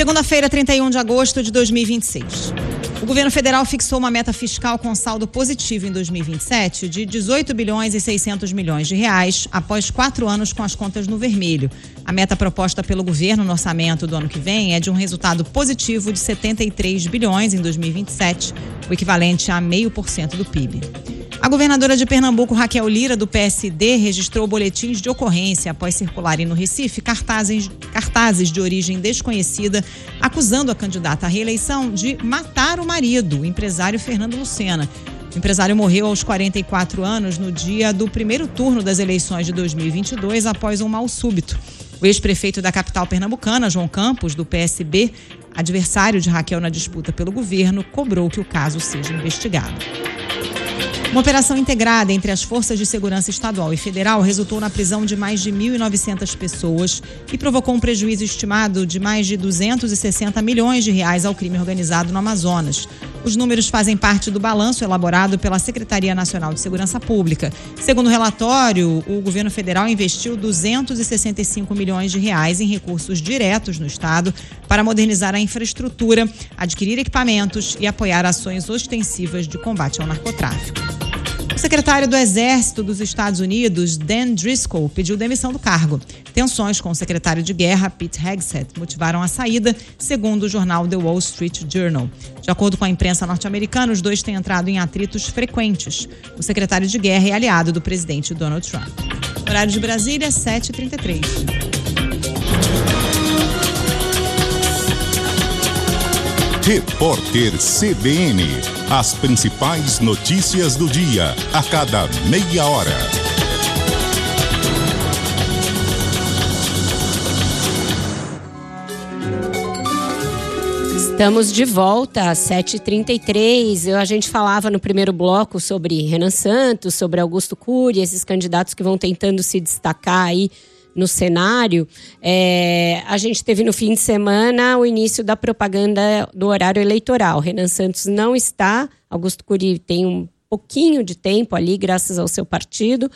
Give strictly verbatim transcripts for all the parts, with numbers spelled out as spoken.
Segunda-feira, trinta e um de agosto de dois mil e vinte e seis. O governo federal fixou uma meta fiscal com saldo positivo em dois mil e vinte e sete de dezoito bilhões e seiscentos milhões de reais, após quatro anos com as contas no vermelho. A meta proposta pelo governo no orçamento do ano que vem é de um resultado positivo de setenta e três bilhões em dois mil e vinte e sete, o equivalente a zero vírgula cinco por cento do P I B. A governadora de Pernambuco, Raquel Lira, do P S D, registrou boletins de ocorrência após circularem no Recife cartazes, cartazes de origem desconhecida, acusando a candidata à reeleição de matar o marido, o empresário Fernando Lucena. O empresário morreu aos quarenta e quatro anos no dia do primeiro turno das eleições de dois mil e vinte e dois, após um mal súbito. O ex-prefeito da capital pernambucana, João Campos, do P S B, adversário de Raquel na disputa pelo governo, cobrou que o caso seja investigado. Uma operação integrada entre as forças de segurança estadual e federal resultou na prisão de mais de mil e novecentas pessoas e provocou um prejuízo estimado de mais de duzentos e sessenta milhões de reais ao crime organizado no Amazonas. Os números fazem parte do balanço elaborado pela Secretaria Nacional de Segurança Pública. Segundo o relatório, o governo federal investiu duzentos e sessenta e cinco milhões de reais em recursos diretos no estado para modernizar a infraestrutura, adquirir equipamentos e apoiar ações ostensivas de combate ao narcotráfico. O secretário do Exército dos Estados Unidos, Dan Driscoll, pediu demissão do cargo. Tensões com o secretário de Guerra, Pete Hegseth, motivaram a saída, segundo o jornal The Wall Street Journal. De acordo com a imprensa norte-americana, os dois têm entrado em atritos frequentes. O secretário de Guerra é aliado do presidente Donald Trump. Horário de Brasília, sete e trinta e três. Repórter C B N. As principais notícias do dia, a cada meia hora. Estamos de volta às sete e trinta e três. A gente falava no primeiro bloco sobre Renan Santos, sobre Augusto Cury, esses candidatos que vão tentando se destacar aí no cenário. É, a gente teve no fim de semana o início da propaganda do horário eleitoral. Renan Santos não está, Augusto Cury tem um pouquinho de tempo ali, graças ao seu partido,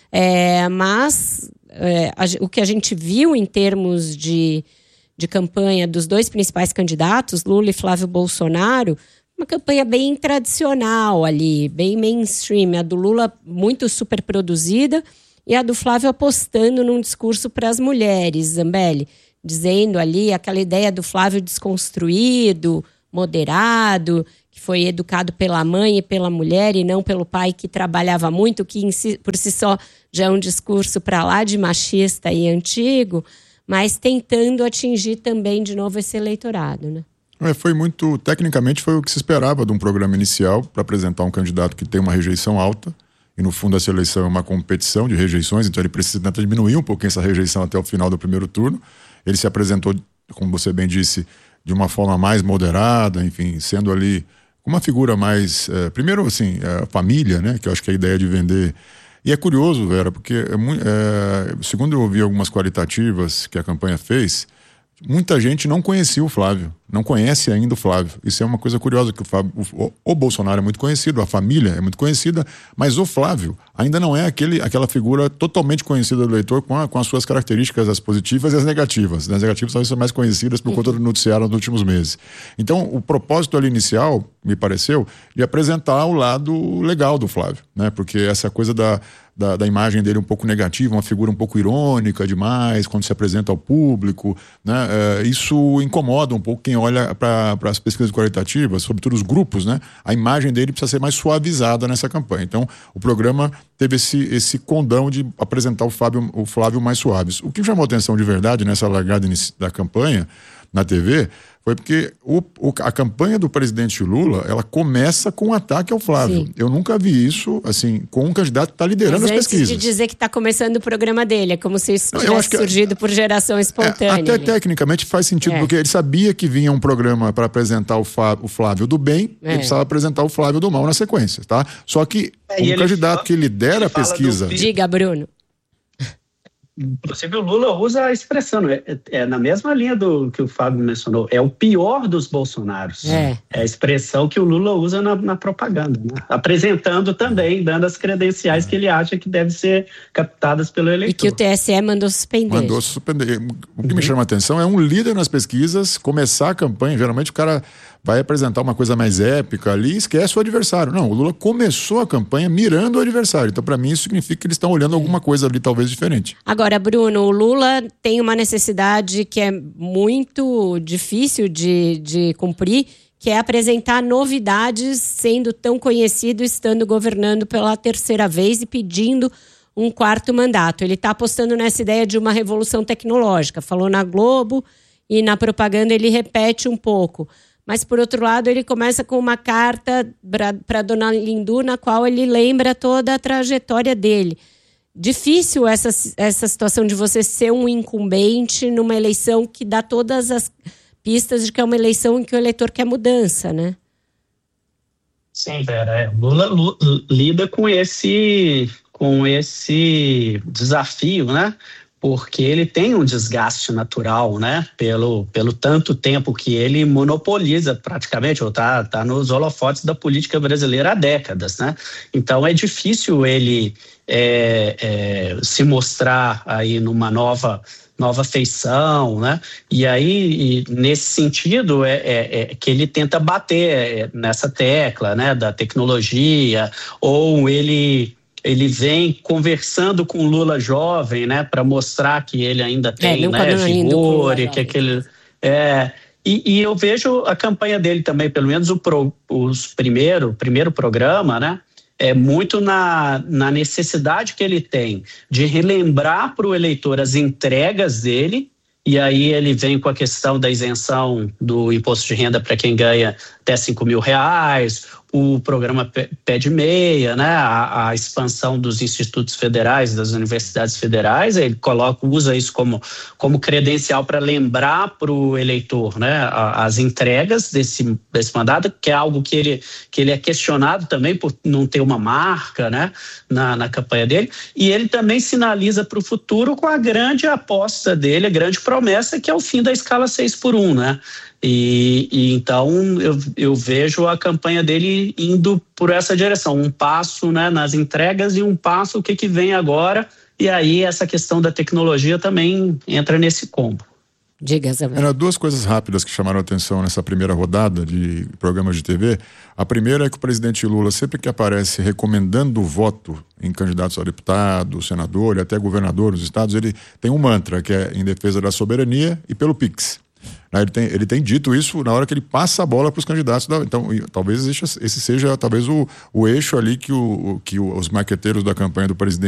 é, mas é, a, o que a gente viu em termos de, de campanha dos dois principais candidatos, Lula e Flávio Bolsonaro, uma campanha bem tradicional ali, bem mainstream. A do Lula muito super produzida, e a do Flávio apostando num discurso para as mulheres, Zambelli, dizendo ali aquela ideia do Flávio desconstruído, moderado, que foi educado pela mãe e pela mulher e não pelo pai que trabalhava muito, que em si, por si só já é um discurso para lá de machista e antigo, mas tentando atingir também de novo esse eleitorado, né? É, foi muito, tecnicamente foi o que se esperava de um programa inicial para apresentar um candidato que tem uma rejeição alta. E no fundo essa eleição é uma competição de rejeições, então ele precisa tentar diminuir um pouquinho essa rejeição até o final do primeiro turno. Ele se apresentou, como você bem disse, de uma forma mais moderada, enfim, sendo ali uma figura mais... É, primeiro, assim, a família, né, que eu acho que é a ideia de vender... E é curioso, Vera, porque é, é, segundo eu ouvi algumas qualitativas que a campanha fez, muita gente não conhecia o Flávio, não conhece ainda o Flávio. Isso é uma coisa curiosa, que o, Flávio, o, o Bolsonaro é muito conhecido, a família é muito conhecida, mas o Flávio ainda não é aquele, aquela figura totalmente conhecida do eleitor com, a, com as suas características, as positivas e as negativas. As negativas talvez são mais conhecidas por conta do noticiário nos últimos meses. Então, o propósito ali inicial, me pareceu, de apresentar o lado legal do Flávio, né? Porque essa coisa da... Da, da imagem dele um pouco negativa, uma figura um pouco irônica demais, quando se apresenta ao público, né? É, isso incomoda um pouco quem olha para as pesquisas qualitativas, sobretudo os grupos, né? A imagem dele precisa ser mais suavizada nessa campanha. Então, o programa teve esse, esse condão de apresentar o Flávio, o Flávio mais suaves. O que chamou atenção de verdade nessa largada da campanha na T V foi porque o, o, a campanha do presidente Lula, ela começa com um ataque ao Flávio. Sim. Eu nunca vi isso, assim, com um candidato que está liderando Mas as antes pesquisas. De dizer que está começando o programa dele, é como se isso tivesse eu acho que, surgido por geração espontânea. É, até ali. Tecnicamente faz sentido, é. Porque ele sabia que vinha um programa para apresentar o, Fá, o Flávio do bem, é. Ele precisava apresentar o Flávio do mal na sequência, tá? Só que é, um candidato fala, que lidera a pesquisa... Diga, Bruno. Inclusive o Lula usa a expressão, é, é na mesma linha do que o Fábio mencionou, é o pior dos Bolsonaros. É, é a expressão que o Lula usa na, na propaganda, né? Apresentando também, dando as credenciais que ele acha que devem ser captadas pelo eleitor. E que o T S E mandou suspender. Mandou suspender. O que uhum. me chama a atenção é um líder nas pesquisas começar a campanha, geralmente o cara vai apresentar uma coisa mais épica ali e esquece o adversário. Não, o Lula começou a campanha mirando o adversário. Então, para mim, isso significa que eles estão olhando alguma coisa ali, talvez, diferente. Agora, Bruno, o Lula tem uma necessidade que é muito difícil de, de cumprir, que é apresentar novidades, sendo tão conhecido, estando governando pela terceira vez e pedindo um quarto mandato. Ele está apostando nessa ideia de uma revolução tecnológica. Falou na Globo e na propaganda ele repete um pouco. Mas, por outro lado, ele começa com uma carta para Dona Lindu, na qual ele lembra toda a trajetória dele. Difícil essa, essa situação de você ser um incumbente numa eleição que dá todas as pistas de que é uma eleição em que o eleitor quer mudança, né? Sim, Vera. É. Lula, Lula lida com esse, com esse desafio, né? Porque ele tem um desgaste natural, né? Pelo, pelo tanto tempo que ele monopoliza praticamente, ou tá, tá nos holofotes da política brasileira há décadas, né? Então é difícil ele é, é, se mostrar aí numa nova, nova feição, né? E aí, e nesse sentido, é, é, é que ele tenta bater nessa tecla, né? Da tecnologia, ou ele... Ele vem conversando com o Lula jovem, né, para mostrar que ele ainda tem, é, né, vigor e que aquele é, e, e eu vejo a campanha dele também, pelo menos o pro, os primeiro primeiro programa, né, é muito na, na necessidade que ele tem de relembrar para o eleitor as entregas dele. E aí ele vem com a questão da isenção do imposto de renda para quem ganha até cinco mil reais, o programa Pé de Meia, né? a, a expansão dos institutos federais, das universidades federais. Ele coloca, usa isso como, como credencial para lembrar para o eleitor, né? as entregas desse, desse mandato, que é algo que ele, que ele é questionado também por não ter uma marca, né? na, na campanha dele. E ele também sinaliza para o futuro com a grande aposta dele, a grande promessa, que é o fim da escala seis por um, né? E, e então eu, eu vejo a campanha dele indo por essa direção, um passo, né, nas entregas e um passo o que, que vem agora, e aí essa questão da tecnologia também entra nesse combo. Diga, Zé. Eram duas coisas rápidas que chamaram a atenção nessa primeira rodada de programas de T V. A primeira é que o presidente Lula, sempre que aparece recomendando o voto em candidatos a deputado, senador e até governador dos estados, ele tem um mantra que é em defesa da soberania e pelo Pix. Ele tem, ele tem dito isso na hora que ele passa a bola para os candidatos. Da, então, talvez esse seja talvez o, o eixo ali que, o, que os maqueteiros da campanha do presidente